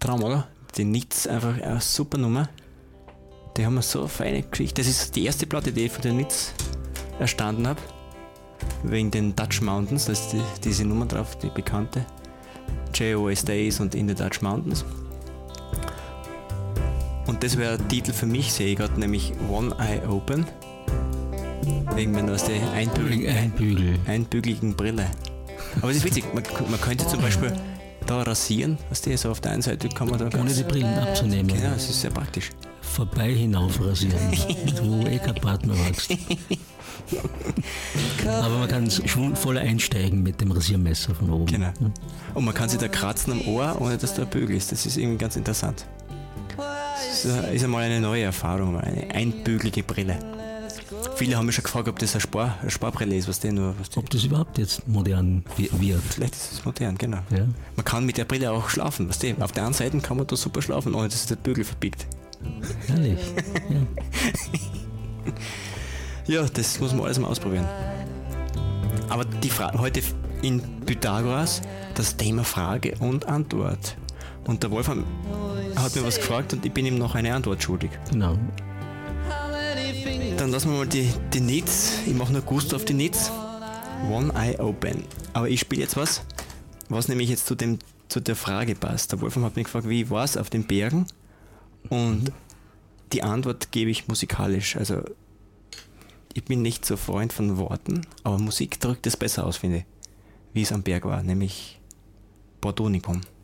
Traum, oder? Die Nitz, einfach eine super Nummer. Die haben wir so eine feine Geschichte. Das ist die erste Platte, die ich von den Nitz erstanden habe. Wegen den Dutch Mountains, da ist diese Nummer drauf, die bekannte. JOS Days und In the Dutch Mountains. Und das wäre ein Titel für mich, sehe ich gerade, nämlich One Eye Open. Wegen meiner einbügeligen Brille. Aber es ist witzig, man könnte zum Beispiel da rasieren, so auf der einen Seite kann man da ohne die Brillen abzunehmen. Genau, das ist sehr praktisch. Vorbei hinauf rasieren, wo kein Partner wächst. Aber man kann voll einsteigen mit dem Rasiermesser von oben. Genau. Und man kann sich da kratzen am Ohr, ohne dass da ein Bügel ist. Das ist irgendwie ganz interessant. Das ist einmal eine neue Erfahrung, eine einbügelige Brille. Viele haben mich schon gefragt, ob das eine Sparbrille ist, ob das überhaupt jetzt modern wird. Vielleicht ist es modern, genau. Ja. Man kann mit der Brille auch schlafen, weißt du? Auf der einen Seite kann man da super schlafen, ohne dass sich der Bügel verbiegt. Herrlich. Ja, das muss man alles mal ausprobieren. Aber die Frage heute in Pythagoras, das Thema Frage und Antwort. Und der Wolfram hat mir was gefragt und ich bin ihm noch eine Antwort schuldig. Genau. Dann lassen wir mal die Nitz. Ich mache nur Gusto auf die Nitz. One Eye Open. Aber ich spiele jetzt was nämlich jetzt zu der Frage passt. Der Wolfram hat mich gefragt, wie war es auf den Bergen? Und die Antwort gebe ich musikalisch. Also ich bin nicht so Freund von Worten, aber Musik drückt es besser aus, finde ich, wie es am Berg war, nämlich Bordonicum.